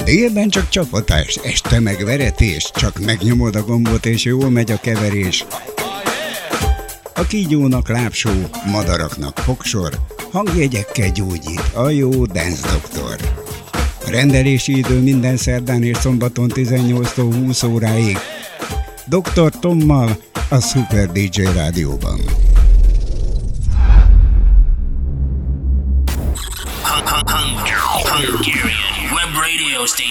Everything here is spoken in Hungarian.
Délben csak csapatás, este meg veretés, csak megnyomod a gombot és jól megy a keverés. A kígyónak lábsó, madaraknak fogsor, hangjegyekkel gyógyít a jó Dance Doktor. A rendelési idő minden szerdán és szombaton 18-tól 20 óráig. Dr. Tommal a Super DJ Rádióban. Hungarian Web Radio Station.